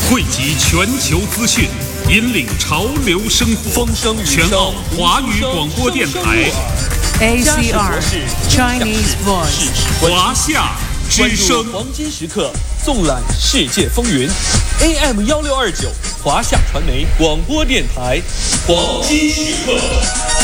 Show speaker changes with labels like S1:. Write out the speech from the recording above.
S1: 汇集全球资讯，引领潮流生活。
S2: 风声
S1: 全澳华语广播电台
S3: ACR Chinese Voice
S1: 华夏之声，
S2: 黄金时刻，纵览世界风云。AM 1629，华夏传媒广播电台，黄金时刻。